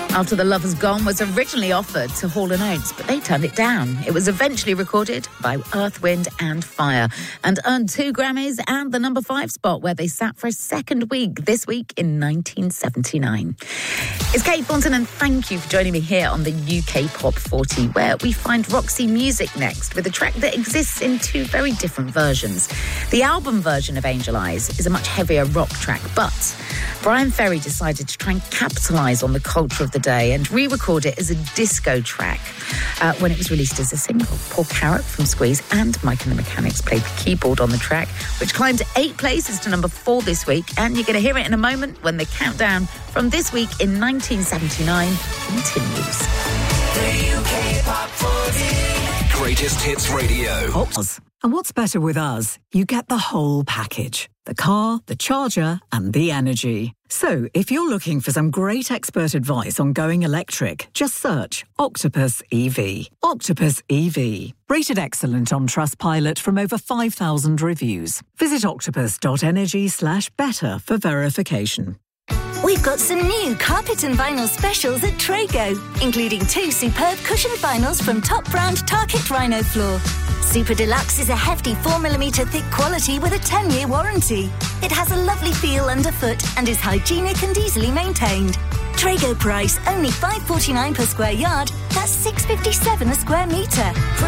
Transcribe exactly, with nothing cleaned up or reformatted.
After the Love Has Gone was originally offered to Hall and Oates, but they turned it down. It was eventually recorded by Earth, Wind and Fire and earned two Grammys and the number five spot, where they sat for a second week this week in nineteen seventy-nine. It's Kate Thornton, and thank you for joining me here on the U K Pop forty, where we find Roxy Music next with a track that exists in two very different versions. The album version of Angel Eyes is a much heavier rock track, but Brian Ferry decided to try and capitalise on the culture of the day and re-record it as a disco track uh, when it was released as a single. Paul Carrack from Squeeze and Mike and the Mechanics played the keyboard on the track, which climbed eight places to number four this week, and you're going to hear it in a moment when the countdown from this week in nineteen seventy-nine continues. The U K Pop forty. Greatest Hits Radio. Ops. And what's better with us? You get the whole package. The car, the charger, and the energy. So, if you're looking for some great expert advice on going electric, just search Octopus E V. Octopus E V. Rated excellent on Trustpilot from over five thousand reviews. Visit octopus.energy slash better for verification. We've got some new carpet and vinyl specials at Trago, including two superb cushioned vinyls from top brand Target Rhino Floor. Super Deluxe is a hefty four millimeter thick quality with a ten-year warranty. It has a lovely feel underfoot and is hygienic and easily maintained. Trago price only five pounds forty-nine per square yard. That's six pounds fifty-seven a square metre.